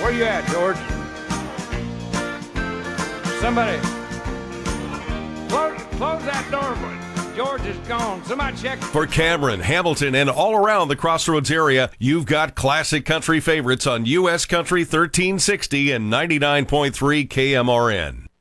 Where you at, George? Somebody, close that door. George is gone. Somebody check. For Cameron, Hamilton, and all around the Crossroads area, you've got classic country favorites on U.S. Country 1360 and 99.3 KMRN.